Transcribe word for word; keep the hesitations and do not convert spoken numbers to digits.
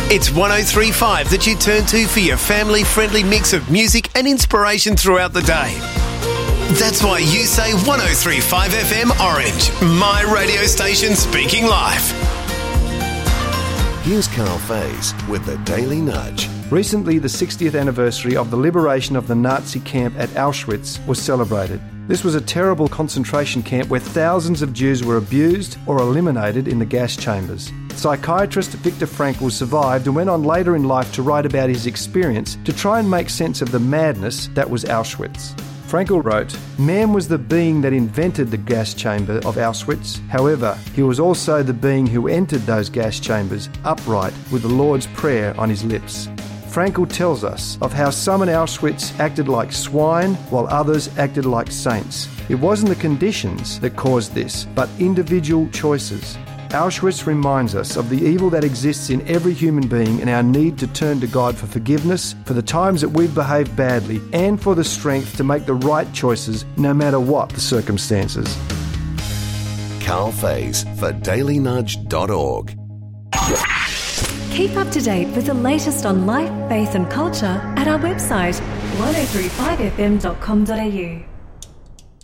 It's one oh three point five that you turn to for your family-friendly mix of music and inspiration throughout the day. That's why you say one oh three point five F M Orange, my radio station speaking live. Here's Carl Faze with the Daily Nudge. Recently, the sixtieth anniversary of the liberation of the Nazi camp at Auschwitz was celebrated. This was a terrible concentration camp where thousands of Jews were abused or eliminated in the gas chambers. Psychiatrist Viktor Frankl survived and went on later in life to write about his experience to try and make sense of the madness that was Auschwitz. Frankl wrote, "Man was the being that invented the gas chamber of Auschwitz. However, he was also the being who entered those gas chambers upright with the Lord's Prayer on his lips." Frankl tells us of how some in Auschwitz acted like swine while others acted like saints. It wasn't the conditions that caused this, but individual choices. Auschwitz reminds us of the evil that exists in every human being and our need to turn to God for forgiveness, for the times that we've behaved badly, and for the strength to make the right choices no matter what the circumstances. Carl Faze for daily nudge dot org. Keep up to date with the latest on life, faith and culture at our website one oh three five f m dot com dot a u.